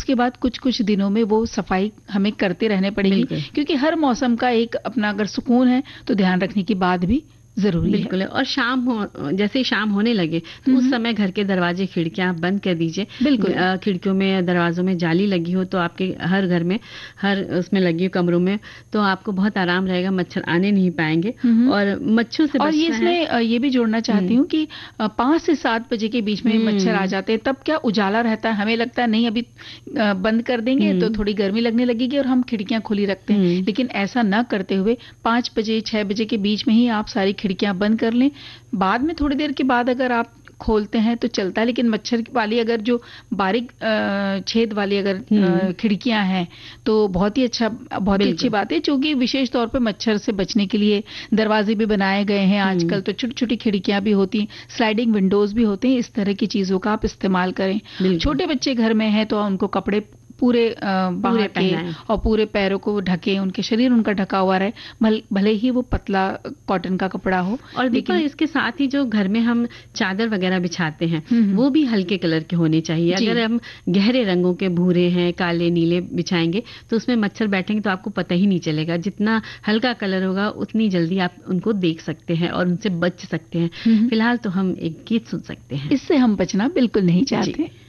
उसके बाद कुछ कुछ दिनों में वो सफाई हमें करते रहने पड़ेगी, क्योंकि हर मौसम का एक अपना अगर सुकून है तो ध्यान रखने की बात भी जरूरी बिल्कुल है। और जैसे ही शाम होने लगे तो उस समय घर के दरवाजे खिड़कियां बंद कर दीजिए। बिल्कुल। खिड़कियों में दरवाजों में जाली लगी हो तो आपके हर घर में, हर उसमें लगी हो कमरों में, तो आपको बहुत आराम रहेगा, मच्छर आने नहीं पाएंगे। और मच्छरों से और ये बचना है। इसमें ये भी जोड़ना चाहती हूँ कि 5 से 7 बजे के बीच में मच्छर आ जाते हैं, तब क्या उजाला रहता है, हमें लगता है नहीं अभी बंद कर देंगे तो थोड़ी गर्मी लगने लगेगी और हम खिड़कियां खुली रखते हैं, लेकिन ऐसा न करते हुए 5 बजे 6 बजे के बीच में ही आप सारी खिड़कियां बंद कर लें। बाद में थोड़ी देर के बाद अगर आप खोलते हैं तो चलता है, लेकिन मच्छर वाली अगर जो बारीक छेद वाली अगर खिड़कियां हैं तो बहुत ही अच्छी बात है, क्योंकि विशेष तौर पे मच्छर से बचने के लिए दरवाजे भी बनाए गए हैं आजकल, तो छोटी छोटी खिड़कियां भी होती हैं, स्लाइडिंग विंडोज भी होते हैं। इस तरह की चीजों का आप इस्तेमाल करें। छोटे बच्चे घर में हैं तो उनको कपड़े पूरे बाहर के और पूरे पैरों को ढके, उनके शरीर उनका ढका हुआ रहे, भले ही वो पतला कॉटन का कपड़ा हो। और लेकिन इसके साथ ही जो घर में हम चादर वगैरह बिछाते हैं वो भी हल्के कलर के होने चाहिए। अगर हम गहरे रंगों के, भूरे हैं, काले, नीले बिछाएंगे तो उसमें मच्छर बैठेंगे तो आपको पता ही नहीं चलेगा। जितना हल्का कलर होगा उतनी जल्दी आप उनको देख सकते हैं और उनसे बच सकते हैं। फिलहाल तो हम एक गीत सुन सकते हैं। इससे हम बचना बिल्कुल नहीं चाहते।